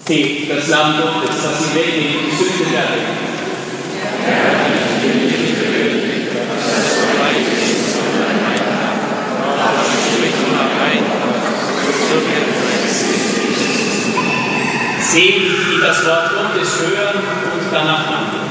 Seht das Lamm Gottes, das sie wegnimmt die Sünde der Welt. Selig, die das Wort Gottes hören und danach handeln.